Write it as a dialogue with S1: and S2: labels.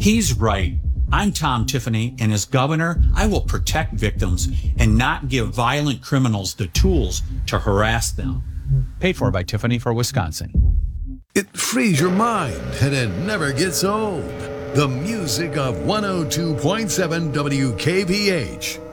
S1: He's right. I'm Tom Tiffany, and as governor, I will protect victims and not give violent criminals the tools to harass them. Paid for by Tiffany for Wisconsin.
S2: It frees your mind and it never gets old. The music of 102.7 WKVH.